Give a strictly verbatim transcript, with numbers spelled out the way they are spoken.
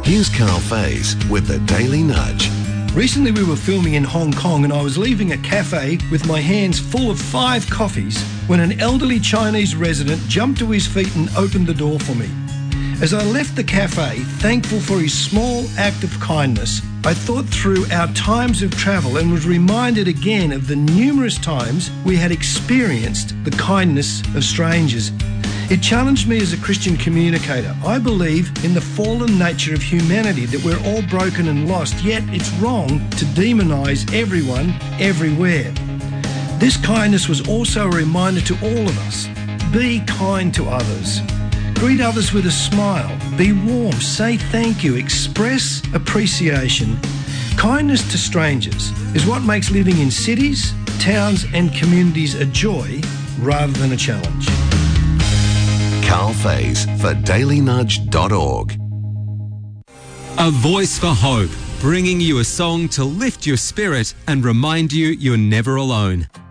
Here's Carl Faze with the Daily Nudge. Recently we were filming in Hong Kong and I was leaving a cafe with my hands full of five coffees when an elderly Chinese resident jumped to his feet and opened the door for me. As I left the cafe, thankful for his small act of kindness, I thought through our times of travel and was reminded again of the numerous times we had experienced the kindness of strangers. It challenged me as a Christian communicator. I believe in the fallen nature of humanity, that we're all broken and lost, yet it's wrong to demonise everyone, everywhere. This kindness was also a reminder to all of us. Be kind to others. Greet others with a smile. Be warm. Say thank you. Express appreciation. Kindness to strangers is what makes living in cities, towns and communities a joy rather than a challenge. Carl Faze for daily nudge dot org. A voice for hope, bringing you a song to lift your spirit and remind you you're never alone.